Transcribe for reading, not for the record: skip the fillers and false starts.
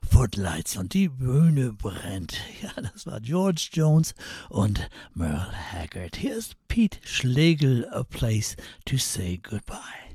Footlights und die Bühne brennt. Ja, das war George Jones und Merle Haggard. Hier ist Pete Schlegel, A Place to Say Goodbye.